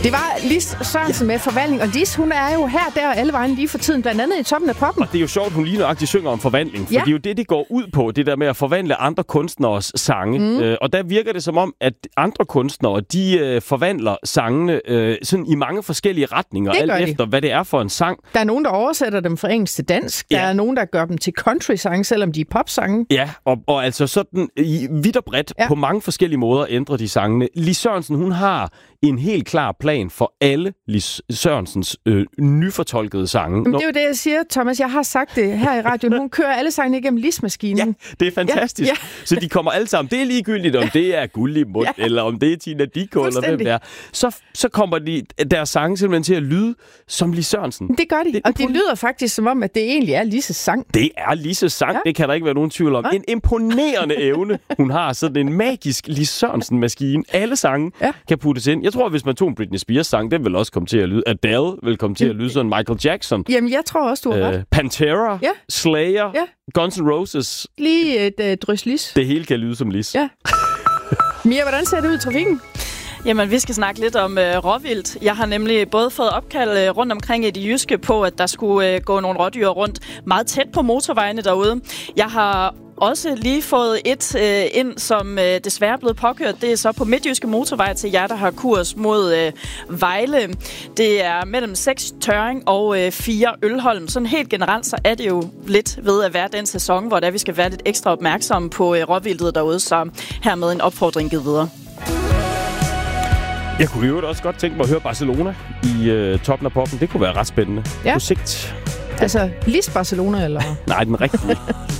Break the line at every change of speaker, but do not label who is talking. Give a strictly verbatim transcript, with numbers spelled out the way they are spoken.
Det var Lis Sørensen ja. med Forvandling, og Lis, hun er jo her, der og alle vejen lige for tiden, blandt andet i Toppen af Poppen.
Og det er jo sjovt, hun lige nøjagtigt synger om forvandling, for ja. det er jo det, det går ud på, det der med at forvandle andre kunstneres sange. Mm. Øh, og der virker det som om, at andre kunstnere, de øh, forvandler sangene øh, sådan i mange forskellige retninger, alt efter, hvad det er for en sang.
Der er nogen, der oversætter dem fra engelsk til dansk. Ja. Der er nogen, der gør dem til country-sange, selvom de er popsange.
Ja, og, og altså sådan i vidt og bredt ja. på mange forskellige måder ændrer de sangene. Lis Sørensen, hun har en helt klar plan for alle Lis Sørensens øh, nyfortolkede sange.
Men det er jo det, jeg siger, Thomas. Jeg har sagt det her i radioen. Hun kører alle sangene igennem Lis-maskinen.
Ja, det er fantastisk. Ja, ja. Så de kommer alle sammen. Det er ligegyldigt, om det er Guld i mund, ja. eller om det er Tina Dickow, eller hvem det er. Så, så kommer de, deres sange simpelthen til at lyde som Lis Sørensen.
Det gør de, det, og det lyder faktisk som om, at det egentlig er Lis' sang.
Det er Lis' sang, ja. det kan der ikke være nogen tvivl om. Ja. En imponerende evne, hun har. Sådan en magisk Lis Sørensen-maskine. Alle sange ja. kan puttes ind. Jeg tror, hvis man tog en Britney Spears-sang, den vil også komme til at lyde. Adele vil komme til at lyde sådan Michael Jackson.
Jamen, jeg tror også, du har ret.
Øh, Pantera, ja. Slayer, ja. Guns N' Roses.
Lige et uh, drys Lis.
Det hele kan lyde som Lis.
Ja. Mia, hvordan ser det ud i trafikken?
Jamen, vi skal snakke lidt om øh, råvildt. Jeg har nemlig både fået opkald øh, rundt omkring i det jyske på, at der skulle øh, gå nogle rådyr rundt meget tæt på motorvejene derude. Jeg har også lige fået et øh, ind, som øh, desværre er blevet påkørt. Det er så på Midtjyske Motorvej til jer, der har kurs mod øh, Vejle. Det er mellem seks Tørring og øh, fire Ølholm. Sådan helt generelt, så er det jo lidt ved at være den sæson, hvor der vi skal være lidt ekstra opmærksomme på øh, råvildtet derude. Så hermed en opfordring givet videre.
Jeg kunne jo også godt tænke mig at høre Barcelona i øh, Toppen af Poppen. Det kunne være ret spændende.
Ja.
På sigt.
Altså, Lis Barcelona, eller?
Nej, den rigtige.